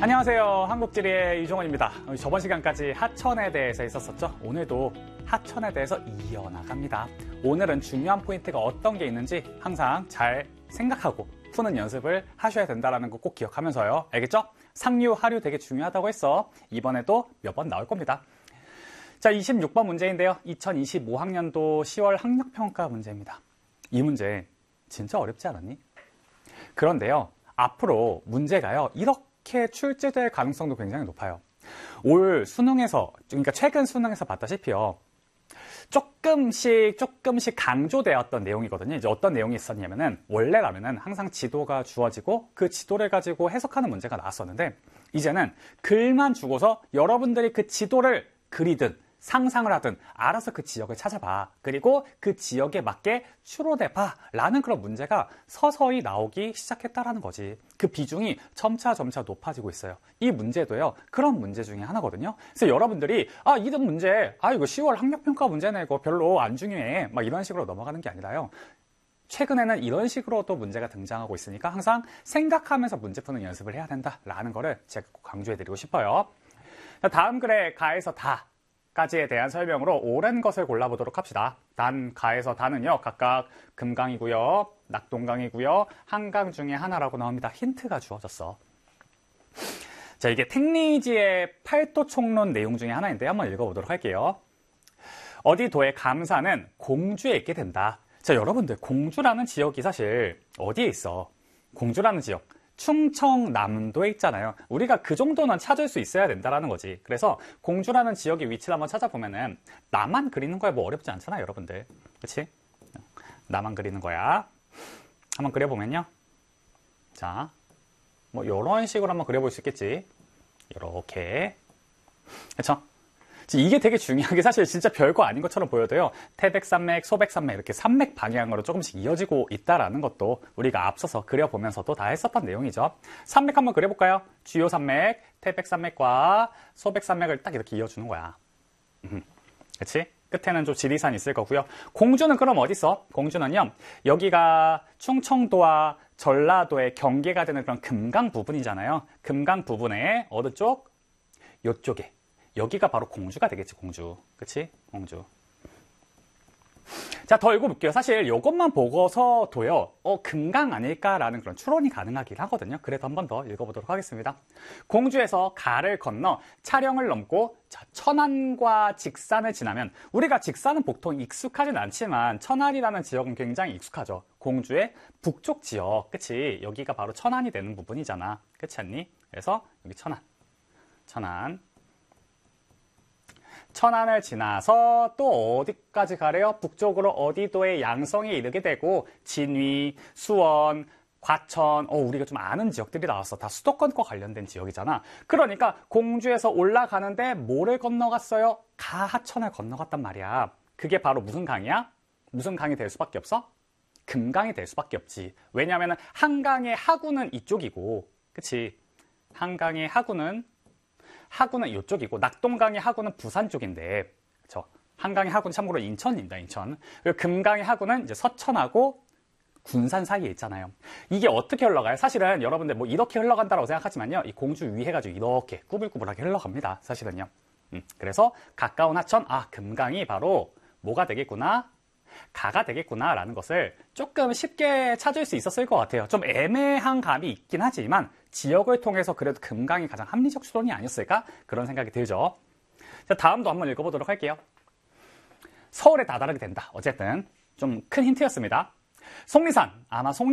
안녕하세요. 한국지리의 유종원입니다. 저번 시간까지 하천에 대해서 있었었죠. 오늘도 하천에 대해서 이어나갑니다. 오늘은 중요한 포인트가 어떤 게 있는지 항상 잘 생각하고 푸는 연습을 하셔야 된다는 거 꼭 기억하면서요. 알겠죠? 상류, 하류 되게 중요하다고 했어. 이번에도 몇 번 나올 겁니다. 자, 26번 문제인데요. 2025학년도 10월 학력평가 문제입니다. 이 문제 진짜 어렵지 않았니? 그런데요. 앞으로 문제가요. 이렇게 출제될 가능성도 굉장히 높아요. 올 수능에서, 그러니까 최근 수능에서 봤다시피요. 조금씩 강조되었던 내용이거든요. 이제 어떤 내용이 있었냐면은, 원래라면은 항상 지도가 주어지고 그 지도를 가지고 해석하는 문제가 나왔었는데, 이제는 글만 주고서 여러분들이 그 지도를 그리든 상상을 하든 알아서 그 지역을 찾아봐. 그리고 그 지역에 맞게 추론해봐. 라는 그런 문제가 서서히 나오기 시작했다라는 거지. 그 비중이 점차 높아지고 있어요. 이 문제도요. 그런 문제 중에 하나거든요. 그래서 여러분들이 이런 문제, 이거 10월 학력평가 문제네. 이거 별로 안 중요해. 막 이런 식으로 넘어가는 게 아니라요. 최근에는 이런 식으로도 문제가 등장하고 있으니까 항상 생각하면서 문제 푸는 연습을 해야 된다라는 거를 제가 꼭 강조해드리고 싶어요. 다음 글에 가에서 다 까지에 대한 설명으로 옳은 것을 골라보도록 합시다. 단, 가에서 다는요, 각각 금강이고요, 낙동강이고요, 한강 중에 하나라고 나옵니다. 힌트가 주어졌어. 자, 이게 택리지의 팔도총론 내용 중에 하나인데 한번 읽어보도록 할게요. 어디 도의 감사는 공주에 있게 된다. 자, 여러분들, 공주라는 지역이 사실 어디에 있어? 공주라는 지역. 충청남도에 있잖아요. 우리가 그 정도는 찾을 수 있어야 된다는 거지. 그래서 공주라는 지역의 위치를 한번 찾아보면은 나만 그리는 거야 뭐 어렵지 않잖아, 여러분들. 그렇지? 나만 그리는 거야. 한번 그려보면요. 자, 뭐 이런 식으로 한번 그려볼 수 있겠지. 이렇게. 그렇죠? 이게 되게 중요한 게 사실 진짜 별거 아닌 것처럼 보여도요. 태백산맥, 소백산맥 이렇게 산맥 방향으로 조금씩 이어지고 있다라는 것도 우리가 앞서서 그려보면서도 다 했었던 내용이죠. 산맥 한번 그려볼까요? 주요 산맥, 태백산맥과 소백산맥을 딱 이렇게 이어주는 거야. 그렇지? 끝에는 좀 지리산이 있을 거고요. 공주는 그럼 어디 있어? 공주는요. 여기가 충청도와 전라도의 경계가 되는 그런 금강 부분이잖아요. 금강 부분의 어느 쪽? 요쪽에. 여기가 바로 공주가 되겠지, 공주. 그치? 공주. 자, 더 읽어볼게요. 사실 이것만 보고서도요, 금강 아닐까라는 그런 추론이 가능하긴 하거든요. 그래도 한 번 더 읽어보도록 하겠습니다. 공주에서 가를 건너 차령을 넘고 천안과 직산을 지나면, 우리가 직산은 보통 익숙하진 않지만 천안이라는 지역은 굉장히 익숙하죠. 공주의 북쪽 지역. 그치? 여기가 바로 천안이 되는 부분이잖아. 그렇지 않니? 그래서 여기 천안을 지나서 또 어디까지 가래요? 북쪽으로 어디도의 양성에 이르게 되고 진위, 수원, 과천, 우리가 좀 아는 지역들이 나왔어. 다 수도권과 관련된 지역이잖아. 그러니까 공주에서 올라가는데 뭐를 건너갔어요? 가하천을 건너갔단 말이야. 그게 바로 무슨 강이야? 무슨 강이 될 수밖에 없어? 금강이 될 수밖에 없지. 왜냐하면 한강의 하구는 이쪽이고, 그치? 한강의 하구는 이쪽이고, 낙동강의 하구는 부산 쪽인데, 그쵸? 한강의 하구는 참고로 인천입니다, 인천. 그리고 금강의 하구는 이제 서천하고 군산 사이에 있잖아요. 이게 어떻게 흘러가요? 사실은 여러분들 뭐 이렇게 흘러간다고 생각하지만요, 이 공주 위 해가지고 이렇게 꾸불꾸불하게 흘러갑니다, 사실은요. 그래서 가까운 하천, 금강이 바로 뭐가 되겠구나? 가가 되겠구나라는 것을 조금 쉽게 찾을 수 있었을 것 같아요. 좀 애매한 감이 있긴 하지만 지역을 통해서 그래도 금강이 가장 합리적 추론이 아니었을까? 그런 생각이 들죠. 자, 다음도 한번 읽어보도록 할게요. 서울에 다다르게 된다. 어쨌든 좀 큰 힌트였습니다. 속리산, 아마